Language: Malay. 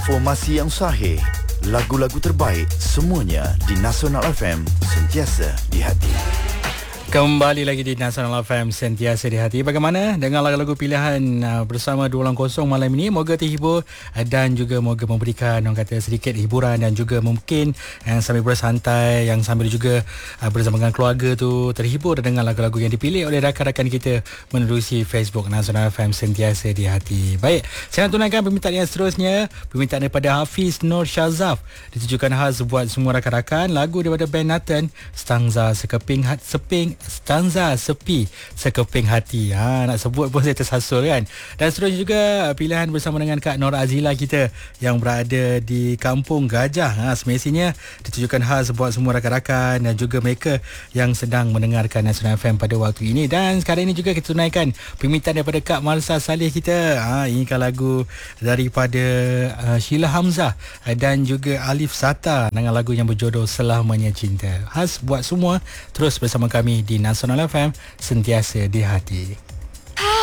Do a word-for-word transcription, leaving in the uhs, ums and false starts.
informasi yang sahih, lagu-lagu terbaik, semuanya di Nasional F M, sentiasa di hati. Kembali lagi di Nasional F M, sentiasa di hati. Bagaimana dengan lagu-lagu pilihan uh, bersama dua kosong malam ini? Moga terhibur uh, dan juga moga memberikan orang kata sedikit hiburan dan juga mungkin uh, sambil bersantai, yang sambil juga uh, bersama dengan keluarga tu terhibur dengan lagu-lagu yang dipilih oleh rakan-rakan kita menerusi Facebook Nasional F M, sentiasa di hati. Baik, saya nak tunaikan permintaan yang seterusnya. Permintaan daripada Hafiz Nur Shazaf, ditujukan khas buat semua rakan-rakan. Lagu daripada band Nathan, Stanza Sekeping Hat Seping Stanza Sepi Sekeping Hati. Ha, nak sebut pun saya tersasul kan. Dan seterusnya juga pilihan bersama dengan Kak Nor Azila kita yang berada di Kampung Gajah. Ha, semestinya ditujukan khas buat semua rakan-rakan dan juga mereka yang sedang mendengarkan Nasional F M pada waktu ini. Dan sekarang ini juga kita tunaikan permintaan daripada Kak Marsa Saleh kita. Ha, ini kan lagu daripada uh, Sheila Hamzah dan juga Alif Sata dengan lagu yang berjodoh Selamanya Cinta. Khas buat semua. Terus bersama kami di Nasional F M, sentiasa di hati.